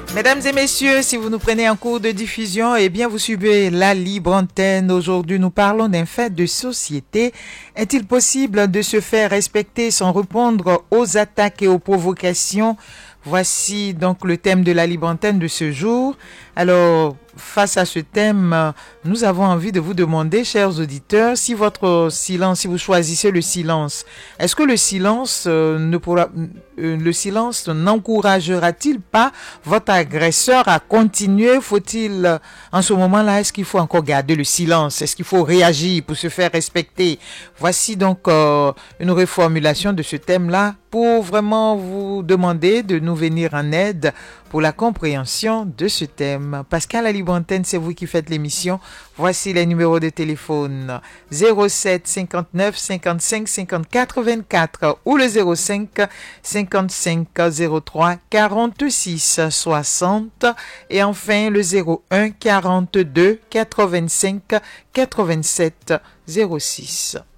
Mesdames et messieurs, si vous nous prenez en cours de diffusion, eh bien vous suivez la libre antenne. Aujourd'hui, nous parlons d'un fait de société. Est-il possible de se faire respecter sans répondre aux attaques et aux provocations? Voici donc le thème de la libre antenne de ce jour. Alors, face à ce thème, nous avons envie de vous demander, chers auditeurs, si votre silence, si vous choisissez le silence, est-ce que le silence le silence n'encouragera-t-il pas votre agresseur à continuer? Faut-il, en ce moment-là, est-ce qu'il faut encore garder le silence? Est-ce qu'il faut réagir pour se faire respecter? Voici donc une reformulation de ce thème-là pour vraiment vous demander de nous venir en aide pour la compréhension de ce thème. Pascal à Libre Antenne, c'est vous qui faites l'émission. Voici les numéros de téléphone 07 59 55 54 24 ou le 05 55 03 46 60 et enfin le 01 42 85 87 06.